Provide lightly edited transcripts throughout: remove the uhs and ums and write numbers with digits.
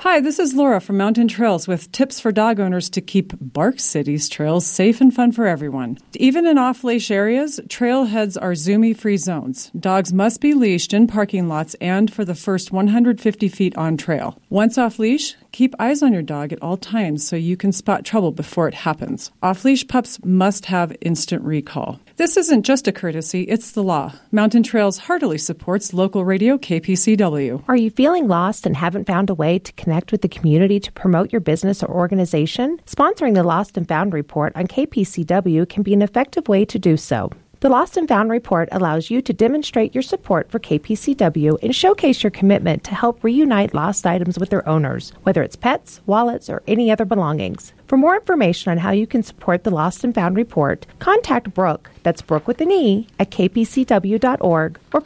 Hi, this is Laura from Mountain Trails with tips for dog owners to keep Bark City's trails safe and fun for everyone. Even in off-leash areas, trailheads are Zumi-free zones. Dogs must be leashed in parking lots and for the first 150 feet on trail. Once off-leash, keep eyes on your dog at all times so you can spot trouble before it happens. Off-leash pups must have instant recall. This isn't just a courtesy, it's the law. Mountain Trails heartily supports local radio KPCW. Are you feeling lost and haven't found a way to connect with the community to promote your business or organization? Sponsoring the Lost and Found Report on KPCW can be an effective way to do so. The Lost and Found Report allows you to demonstrate your support for KPCW and showcase your commitment to help reunite lost items with their owners, whether it's pets, wallets, or any other belongings. For more information on how you can support the Lost and Found Report, contact Brooke, that's Brooke with an E, at kpcw.org or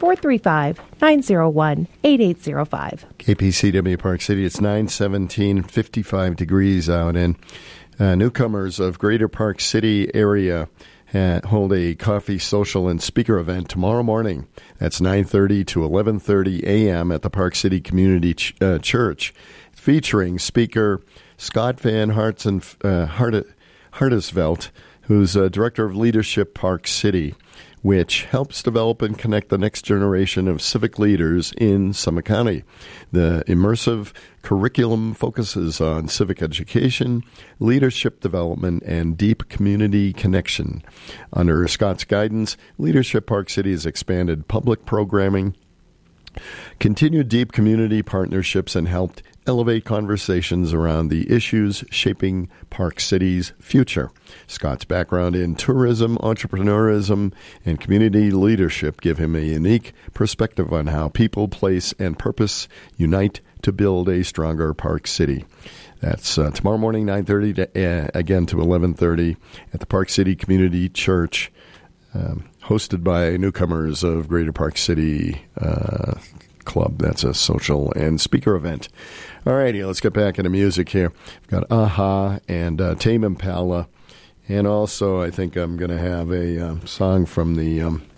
435-901-8805. KPCW Park City, it's 9:17, 55 degrees out, and newcomers of Greater Park City area hold a coffee, social, and speaker event tomorrow morning. That's 9:30 to 11:30 a.m. at the Park City Community Church, featuring speaker Scott Van Hartesveld, who's Director of Leadership Park City, which helps develop and connect the next generation of civic leaders in Summit County. The immersive curriculum focuses on civic education, leadership development, and deep community connection. Under Scott's guidance, Leadership Park City has expanded public programming, continued deep community partnerships, and helped elevate conversations around the issues shaping Park City's future. Scott's background in tourism, entrepreneurism, and community leadership give him a unique perspective on how people, place, and purpose unite to build a stronger Park City. That's tomorrow morning, 9:30 again to 11:30 at the Park City Community Church, hosted by newcomers of Greater Park City Club. That's a social and speaker event. All righty, let's get back into music here. We've got Aha and Tame Impala, and also I think I'm going to have a song from the,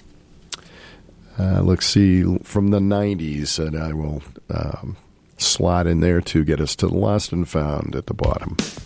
from the 90s that I will slot in there to get us to the Lost and Found at the bottom.